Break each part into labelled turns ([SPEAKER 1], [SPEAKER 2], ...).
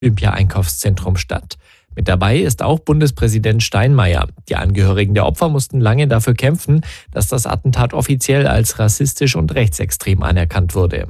[SPEAKER 1] Olympia-Einkaufszentrum statt. Mit dabei ist auch Bundespräsident Steinmeier. Die Angehörigen der Opfer mussten lange dafür kämpfen, dass das Attentat offiziell als rassistisch und rechtsextrem anerkannt wurde.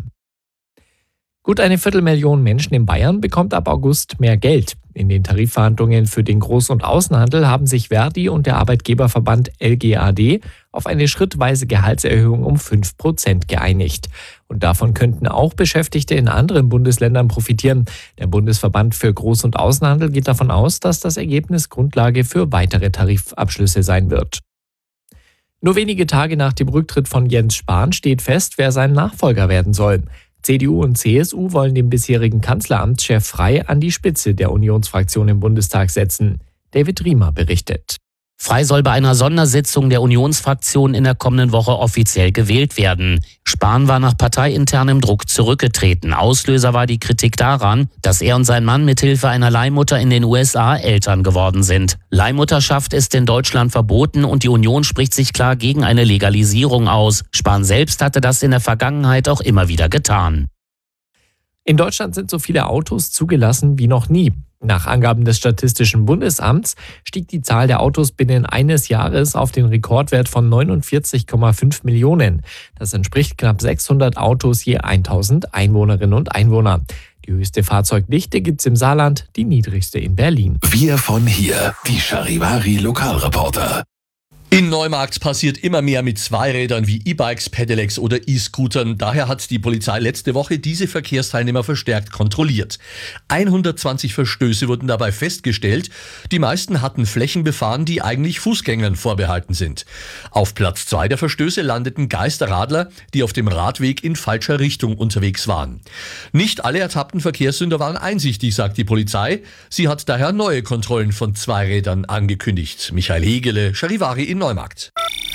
[SPEAKER 1] Gut eine Viertelmillion Menschen in Bayern bekommt ab August mehr Geld. In den Tarifverhandlungen für den Groß- und Außenhandel haben sich Verdi und der Arbeitgeberverband LGAD auf eine schrittweise Gehaltserhöhung um 5% geeinigt. Und davon könnten auch Beschäftigte in anderen Bundesländern profitieren. Der Bundesverband für Groß- und Außenhandel geht davon aus, dass das Ergebnis Grundlage für weitere Tarifabschlüsse sein wird. Nur wenige Tage nach dem Rücktritt von Jens Spahn steht fest, wer sein Nachfolger werden soll. CDU und CSU wollen den bisherigen Kanzleramtschef Frey an die Spitze der Unionsfraktion im Bundestag setzen. David Riemer berichtet.
[SPEAKER 2] Frey soll bei einer Sondersitzung der Unionsfraktion in der kommenden Woche offiziell gewählt werden. Spahn war nach parteiinternem Druck zurückgetreten. Auslöser war die Kritik daran, dass er und sein Mann mithilfe einer Leihmutter in den USA Eltern geworden sind. Leihmutterschaft ist in Deutschland verboten und die Union spricht sich klar gegen eine Legalisierung aus. Spahn selbst hatte das in der Vergangenheit auch immer wieder getan.
[SPEAKER 1] In Deutschland sind so viele Autos zugelassen wie noch nie. Nach Angaben des Statistischen Bundesamts stieg die Zahl der Autos binnen eines Jahres auf den Rekordwert von 49,5 Millionen. Das entspricht knapp 600 Autos je 1000 Einwohnerinnen und Einwohner. Die höchste Fahrzeugdichte gibt's im Saarland, die niedrigste in Berlin.
[SPEAKER 3] Wir von hier, die Charivari Lokalreporter.
[SPEAKER 4] In Neumarkt passiert immer mehr mit Zweirädern wie E-Bikes, Pedelecs oder E-Scootern. Daher hat die Polizei letzte Woche diese Verkehrsteilnehmer verstärkt kontrolliert. 120 Verstöße wurden dabei festgestellt. Die meisten hatten Flächen befahren, die eigentlich Fußgängern vorbehalten sind. Auf Platz 2 der Verstöße landeten Geisterradler, die auf dem Radweg in falscher Richtung unterwegs waren. Nicht alle ertappten Verkehrssünder waren einsichtig, sagt die Polizei. Sie hat daher neue Kontrollen von Zweirädern angekündigt. Michael Hegele, Charivari in Neumarkt.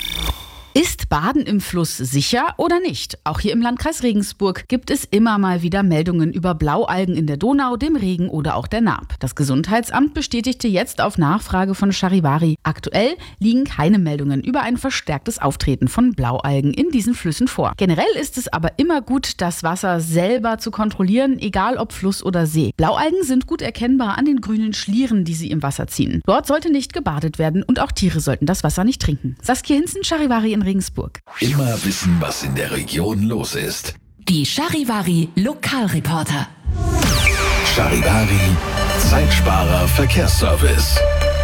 [SPEAKER 5] Ist Baden im Fluss sicher oder nicht? Auch hier im Landkreis Regensburg gibt es immer mal wieder Meldungen über Blaualgen in der Donau, dem Regen oder auch der Naab. Das Gesundheitsamt bestätigte jetzt auf Nachfrage von Charivari: aktuell liegen keine Meldungen über ein verstärktes Auftreten von Blaualgen in diesen Flüssen vor. Generell ist es aber immer gut, das Wasser selber zu kontrollieren, egal ob Fluss oder See. Blaualgen sind gut erkennbar an den grünen Schlieren, die sie im Wasser ziehen. Dort sollte nicht gebadet werden und auch Tiere sollten das Wasser nicht trinken. Saskia Hinzen, Charivari in Regensburg.
[SPEAKER 3] Immer wissen, was in der Region los ist.
[SPEAKER 6] Die Charivari Lokalreporter.
[SPEAKER 3] Charivari Zeitsparer Verkehrsservice.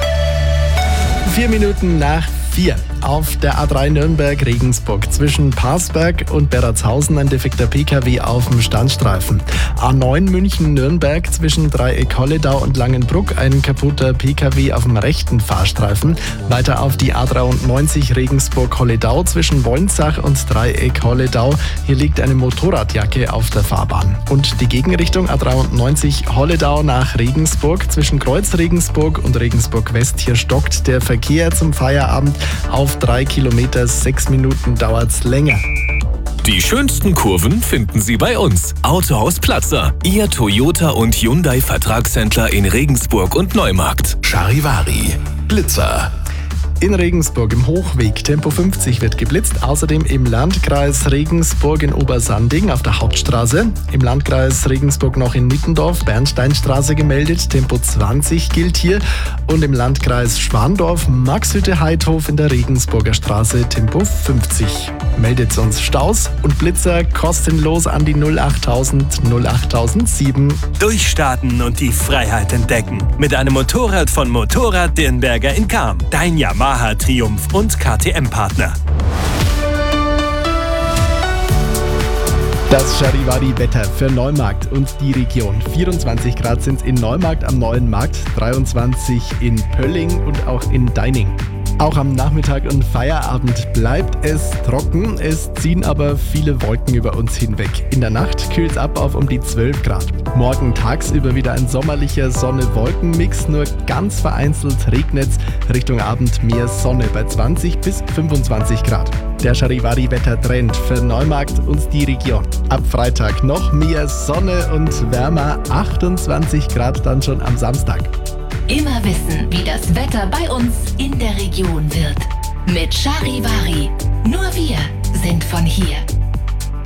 [SPEAKER 7] 4 Minuten nach 4 auf der A3 Nürnberg-Regensburg zwischen Parsberg und Berratshausen ein defekter PKW auf dem Standstreifen. A9 München-Nürnberg zwischen Dreieck Holledau und Langenbruck ein kaputter PKW auf dem rechten Fahrstreifen. Weiter auf die A93 Regensburg-Holledau zwischen Wolnzach und Dreieck Holledau. Hier liegt eine Motorradjacke auf der Fahrbahn. Und die Gegenrichtung A93 Holledau nach Regensburg zwischen Kreuz Regensburg und Regensburg West. Hier stockt der Verkehr zum Feierabend auf 3 Kilometer, 6 Minuten dauert's länger.
[SPEAKER 8] Die schönsten Kurven finden Sie bei uns. Autohaus Platzer, Ihr Toyota und Hyundai Vertragshändler in Regensburg und Neumarkt.
[SPEAKER 3] Charivari Blitzer.
[SPEAKER 7] In Regensburg im Hochweg Tempo 50 wird geblitzt. Außerdem im Landkreis Regensburg in Obersanding auf der Hauptstraße. Im Landkreis Regensburg noch in Nittendorf Bernsteinstraße gemeldet. Tempo 20 gilt hier. Und im Landkreis Schwandorf Maxhütte-Heidhof in der Regensburger Straße Tempo 50. Meldet uns Staus und Blitzer kostenlos an die 08000 08007.
[SPEAKER 9] Durchstarten und die Freiheit entdecken. Mit einem Motorrad von Motorrad Dirnberger in Cham. Dein Yamaha Triumph und KTM-Partner.
[SPEAKER 7] Das Charivari-Wetter für Neumarkt und die Region. 24 Grad sind es in Neumarkt am Neuen Markt, 23 in Pölling und auch in Deining. Auch am Nachmittag und Feierabend bleibt es trocken, es ziehen aber viele Wolken über uns hinweg. In der Nacht kühlt es ab auf um die 12 Grad. Morgen tagsüber wieder ein sommerlicher Sonne-Wolken-Mix, nur ganz vereinzelt regnet es. Richtung Abend mehr Sonne bei 20 bis 25 Grad. Der Charivari-Wetter-Trend für Neumarkt und die Region. Ab Freitag noch mehr Sonne und wärmer, 28 Grad dann schon am Samstag.
[SPEAKER 6] Immer wissen, wie das Wetter bei uns in der Region wird. Mit Charivari. Nur wir sind von hier.